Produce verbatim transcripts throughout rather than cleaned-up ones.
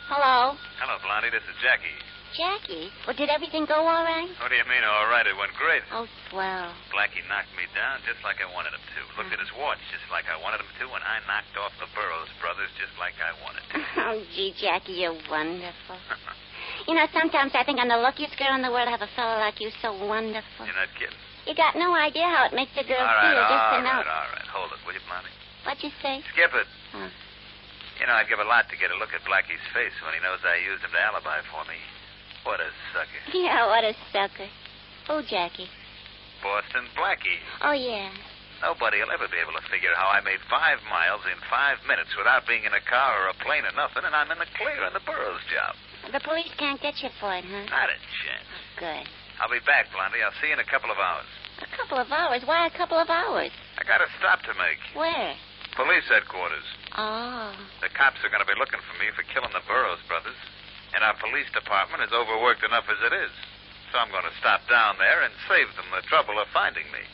Hello? Hello, Blondie. This is Jackie. Jackie? Well, did everything go all right? What do you mean, all right? It went great. Oh, swell. Blackie knocked me down just like I wanted him to. Looked at his watch just like I wanted him to, and I knocked off the Burroughs brothers just like I wanted to. Oh, gee, Jackie, you're wonderful. You know, sometimes I think I'm the luckiest girl in the world to have a fellow like you, so wonderful. You're not kidding. You got no idea how it makes a girl all right, feel just all to know. right, all right. Hold it, will you, Blondie? What'd you say? Skip it. Oh. You know, I'd give a lot to get a look at Blackie's face when he knows I used him to alibi for me. What a sucker. Yeah, what a sucker. Who, Jackie? Boston Blackie. Oh, yeah. Nobody will ever be able to figure how I made five miles in five minutes without being in a car or a plane or nothing, and I'm in the clear on the Burroughs job. The police can't get you for it, huh? Not a chance. Good. I'll be back, Blondie. I'll see you in a couple of hours. A couple of hours? Why a couple of hours? I got a stop to make. Where? Police headquarters. Oh. The cops are going to be looking for me for killing the Burroughs brothers. And our police department is overworked enough as it is. So I'm going to stop down there and save them the trouble of finding me.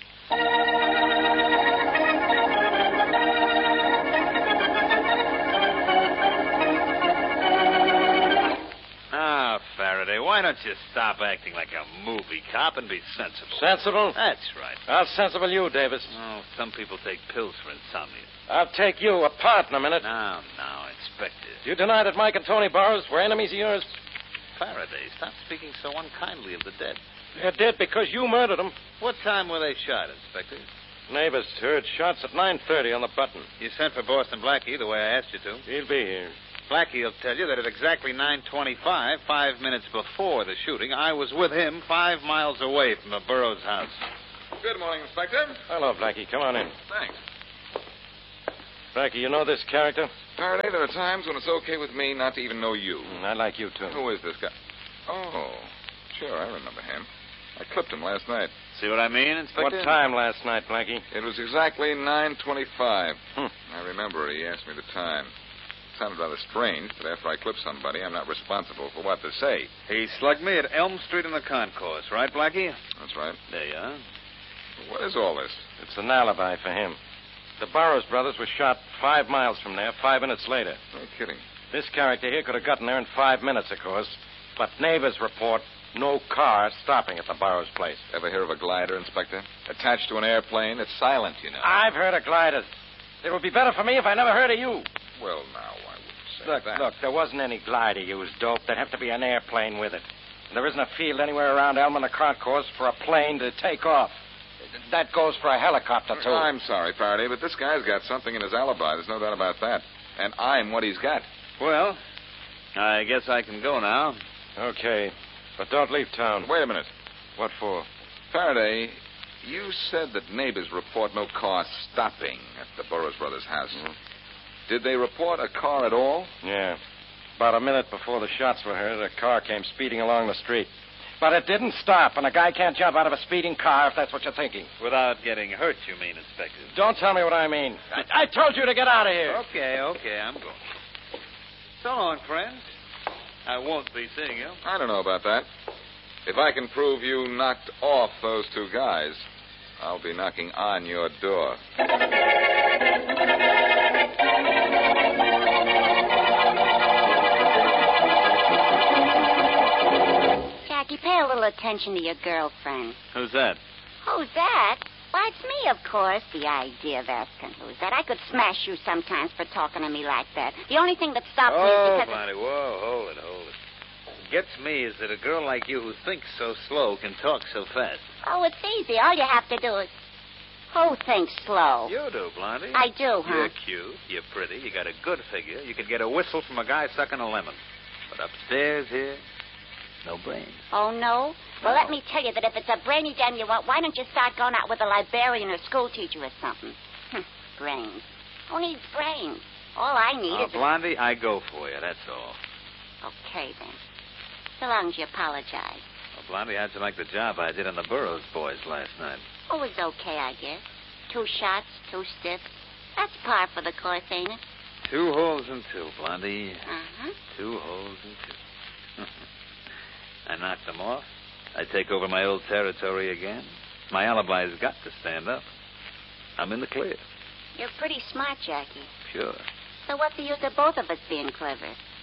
Ah, Faraday, why don't you stop acting like a movie cop and be sensible? Sensible? That's right. How sensible you, Davis? Oh, some people take pills for insomnia. I'll take you apart in a minute. Now, now, Inspector. Do you deny that Mike and Tony Burroughs were enemies of yours? Faraday, stop speaking so unkindly of the dead. They're dead because you murdered them. What time were they shot, Inspector? Neighbors heard shots at nine thirty on the button. You sent for Boston Blackie the way I asked you to. He'll be here. Blackie will tell you that at exactly nine twenty-five, five minutes before the shooting, I was with him five miles away from the Burroughs house. Good morning, Inspector. Hello, Blackie. Come on in. Thanks. Blackie, you know this character? Faraday, there are times when it's okay with me not to even know you. Mm, I like you, too. Who is this guy? Oh, sure, I remember him. I clipped him last night. See what I mean, Inspector? What time last night, Blackie? It was exactly nine twenty-five. Hmm. I remember he asked me the time. It sounded rather strange, but after I clip somebody, I'm not responsible for what they say. He slugged me at Elm Street in the concourse, right, Blackie? That's right. There you are. What is all this? It's an alibi for him. The Burroughs brothers were shot five miles from there, five minutes later. No kidding. This character here could have gotten there in five minutes, of course. But neighbors report no car stopping at the Burroughs place. Ever hear of a glider, Inspector? Attached to an airplane? It's silent, you know. I've heard of gliders. It would be better for me if I never heard of you. Well, now, I wouldn't say Look, that. look, there wasn't any glider used, Dope. There'd have to be an airplane with it. And there isn't a field anywhere around Elm and the Concourse for a plane to take off. That goes for a helicopter, too. I'm sorry, Faraday, but this guy's got something in his alibi. There's no doubt about that. And I'm what he's got. Well, I guess I can go now. Okay. But don't leave town. Wait a minute. What for? Faraday, you said that neighbors report no car stopping at the Burroughs brothers' house. Mm-hmm. Did they report a car at all? Yeah. About a minute before the shots were heard, a car came speeding along the street. But it didn't stop, and a guy can't jump out of a speeding car if that's what you're thinking. Without getting hurt, you mean, Inspector? Don't tell me what I mean. I, I told you to get out of here. Okay, okay, I'm going. So long, friends. I won't be seeing you. I don't know about that. If I can prove you knocked off those two guys, I'll be knocking on your door. Jackie, pay a little attention to your girlfriend. Who's that? Who's that? Why, it's me, of course. The idea of asking who's that. I could smash you sometimes for talking to me like that. The only thing that stops me is Oh, because... Bonnie, whoa, hold it, hold it. What gets me is that a girl like you who thinks so slow can talk so fast. Oh, it's easy. All you have to do is... Who thinks slow? You do, Blondie. I do, huh? You're cute, you're pretty, you got a good figure. You could get a whistle from a guy sucking a lemon. But upstairs here, no brains. Oh, no? Well, No. let me tell you that if it's a brainy dame you want, why don't you start going out with a librarian or school teacher or something? Hm, brains. Who needs brains? All I need Oh, is... a- Blondie, I go for you, that's all. Okay, then. So long as you apologize. Well, Blondie, how'd you like the job I did on the Burroughs boys last night? Oh, it's okay, I guess. Two shots, two stiffs. That's par for the course, ain't it? Two holes in two, Blondie. Uh-huh. Two holes in two. I knocked them off. I take over my old territory again. My alibi's got to stand up. I'm in the clear. You're pretty smart, Jackie. Sure. So what's the use of both of us being clever?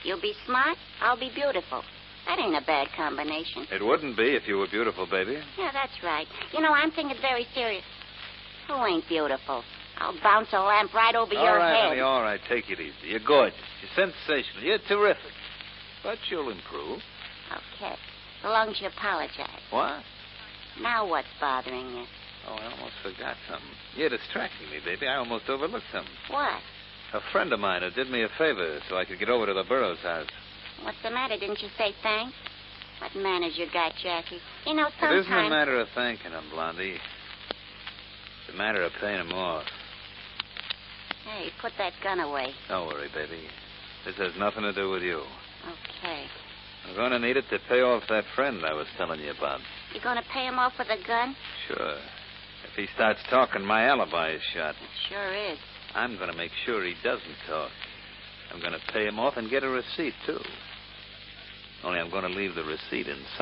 You'll be smart, I'll be beautiful. That ain't a bad combination. It wouldn't be if you were beautiful, baby. Yeah, that's right. You know, I'm thinking very serious. Who ain't beautiful? I'll bounce a lamp right over all your right, head. honey, all right. Take it easy. You're gorgeous. You're sensational. You're terrific. But you'll improve. Okay. So long as you apologize. What? Now what's bothering you? Oh, I almost forgot something. You're distracting me, baby. I almost overlooked something. What? A friend of mine who did me a favor so I could get over to the Burroughs house. What's the matter? Didn't you say thanks? What manners you got, Jackie? You know, It sometimes... isn't a matter of thanking him, Blondie. It's a matter of paying him off. Hey, put that gun away. Don't worry, baby. This has nothing to do with you. Okay. I'm going to need it to pay off that friend I was telling you about. You going to pay him off with a gun? Sure. If he starts talking, my alibi is shot. It sure is. I'm going to make sure he doesn't talk. I'm going to pay him off and get a receipt, too. Only I'm going to leave the receipt inside.